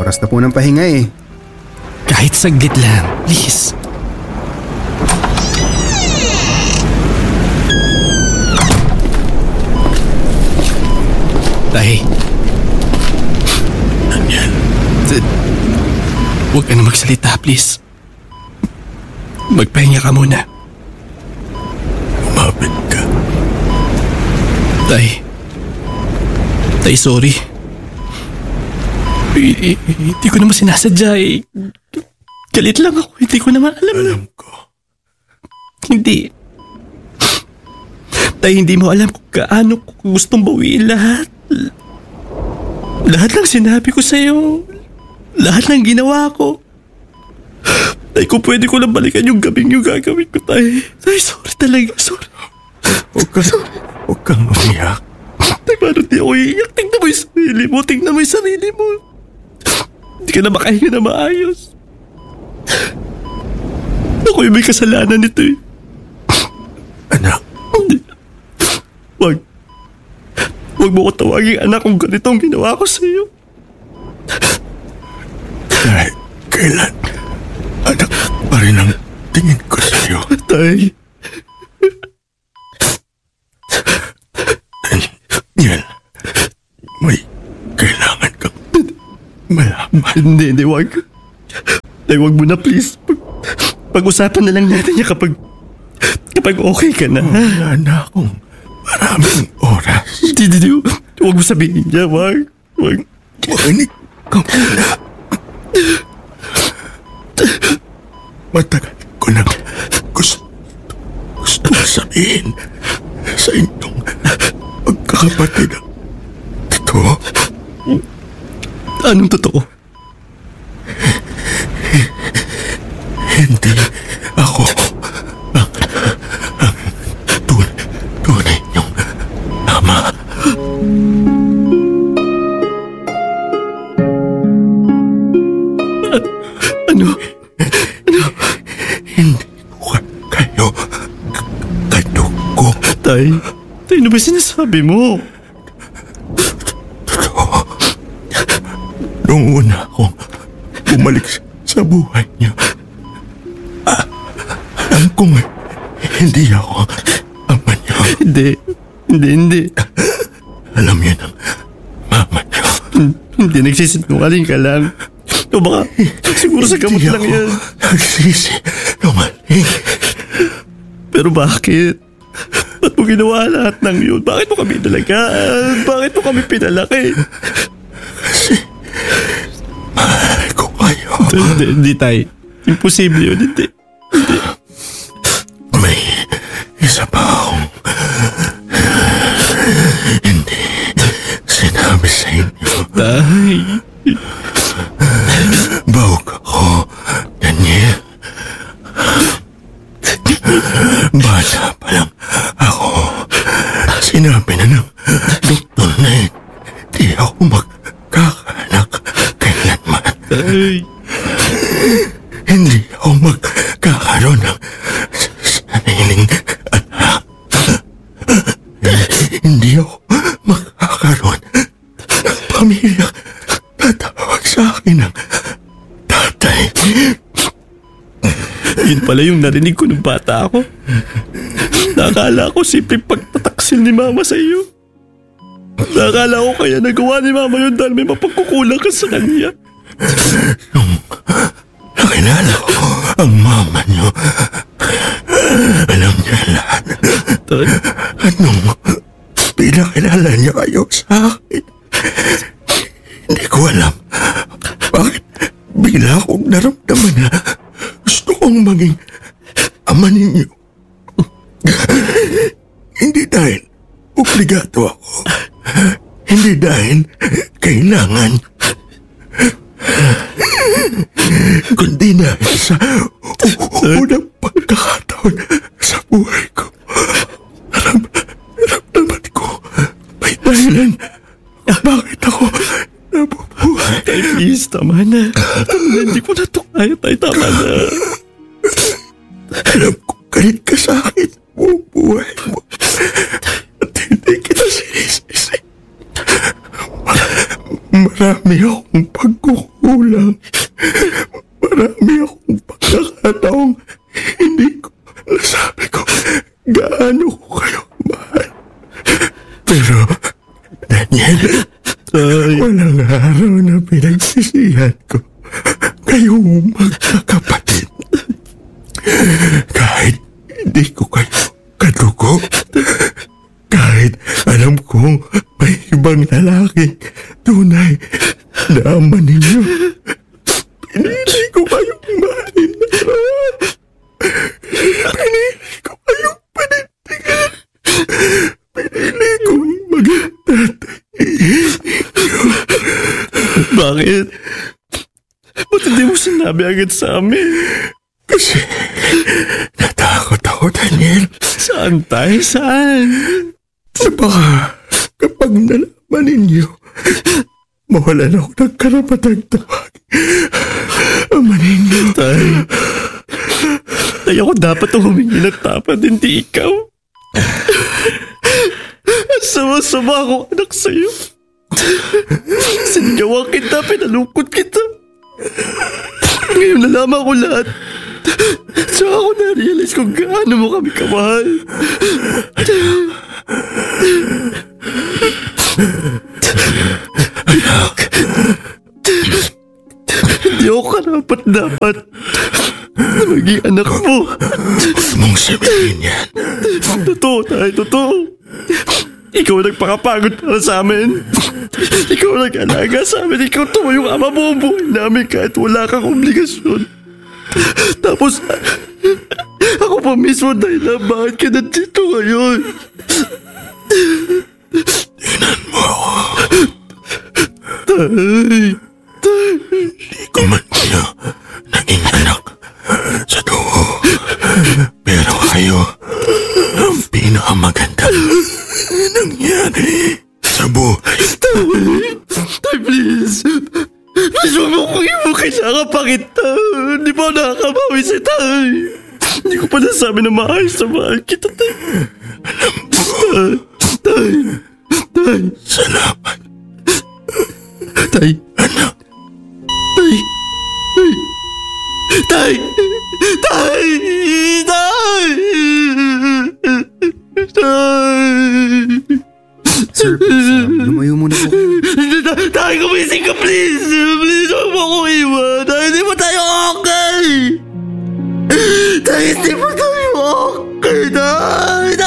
oras na po ng pahinga eh. Kahit saglit lang, please. Tay. Daniel. Huwag ka na magsalita, please. Magpahinga ka muna. Lumapit ka. Tay. Tay, sorry. Hindi ko naman sinasadya eh. Galit lang ako. Hindi ko naman alam. Alam ko. Hindi. Tay, hindi mo alam kung gaano ko gustong bawiin lahat. Lahat ng sinabi ko sa'yo. Lahat ng ginawa ko. Tay, kung pwede ko lang balikan yung gabing yung gagawin ko, tay. Tay, sorry talaga. Sorry. Huwag kang umiyak. Tay, paano di ako iiyak? Tingnan mo yung sarili mo. Tingnan mo yung sarili mo. Hindi ka na makahinga na maayos. Ako yung may kasalanan nito eh. Anak. Huwag mo ko tawagin anak kung ganitong ginawa ko sa'yo. Dahil kailan anak pa rin ang tingin ko sa'yo. Tay. Daniel, may kailangan kang malaman. Hindi, wag. Tay, wag mo na please. Pag-usapan na lang natin niya kapag okay ka na. Wala na akong maraming oras. Hindi. Huwag mo sabihin niya, wag. Makinig ka muna. Matagal ko nang gusto sabihin sa inyong magkakapatid ang totoo. Anong totoo? Hindi ako ang tunay niyong ama. Ano? Hindi ko kayo kadugo. Tay, ano ba sinasabi mo? Totoo. Noong una akong bumalik sa buhay niyo, alam kong hindi ako ang ama niyo. Hindi. Alam niyo ng mama niyo. Hindi, nagsisinungaling ka lang. O baka, siguro sa gamot lang yan. Nagsisinungaling. Pero bakit? Ba't mo ginawa lahat ng yun? Bakit mo kami nalagaan? Bakit mo kami pinalaki? Kasi mahal ko kayo. Hindi, tay. Imposible yun, hindi. May isa pa akong hindi sinabi sa inyo. Tay. Bawag ako, Daniel. Bata pa lang ako. Sinabi na ng doktor na hindi ako magkakaanak kailanman. Tay. Hindi ako magkakaroon ng sariling anak. Hindi ako magkakaroon ng pamilya. Tatawag sa akin ng tatay. Yun pala yung narinig ko nung bata ako. Nakala ko simpleng pagtataksil ni mama sa iyo. Nakala ko kaya nagawa ni mama yun dahil may mapagkukulang ka sa kanya. Nung nakilala ko ang mama niyo, alam niya lahat. At nung pinakilala niya kayo sa akin, hindi ko alam bakit bigla akong naramdaman na gusto kong maging ama ninyo. Hindi dahil obligato ako. Hindi dahil kailangan. Kundi dahil sa unang pagkakataon sa buhay ko. Naramdaman ko may dahilan bakit ako nabubuhay. Tay, please, tama na. Hindi ko na ito kaya, tay, tama na. Alam ko galit ka sa akin buong buhay mo. At hindi kita sinisisi. Marami akong pagkukulang. Marami akong pagkakataong hindi ko nasabi ko gaano ko kayo mahal. Pero, Daniel, walang araw na pinagsisihan ko kayong magkakapatid. Kahit hindi ko kayo kadugo, kahit alam kong may ibang lalaking tunay na ama ninyo, pinili ko kayong mahalin na pinili ko kayong panindigan. Pinili kong maging tatay. Bakit? Ba't hindi mo sinabi agad sa amin? Kasi natakot ako, Daniel. Saan tayo? Saan? Baka kapag nalaman ninyo, mawalan ako ng karapatang tawag. Ama ninyo. Tay, ako dapat ang humingi ng tapat, hindi ikaw. Sama-sama akong anak sa'yo. Sinigawan kita, pinalungkot kita. Ngayon nalaman ko lahat. Tsaka ako na-realize kung gaano mo kami kamahal. Hindi ako karapat-dapat na maging anak mo. Huwag mong sabihin yan. Totoo tayo, totoo. Ikaw ang nagpakapagod para sa amin. Ikaw ang nag-alaga sa amin. Ikaw to yung ama mo ang buhay namin kahit wala kang obligasyon. Tapos, ako pa mismo dahil na bakit ka nandito ngayon. Tingnan mo ako. Tay. Di ko man kayo naging anak sa dugo. Pero kayo ang pinakamaganda nangyari sa buhay. Tay, please. Please, huwag mo kong imo kailangan pa kita. Hindi pa ako nakakabawi sa Tay. Hindi ko pa nasabi na maayos na mahal kita, Tay. Alam mo, Tay. Tay. salamat, Tay. anak. Tay. Tay. Tay. Tay. Tay. Tay. Sir, please, lumayo muna po kayo. Tay, gumising ka, please.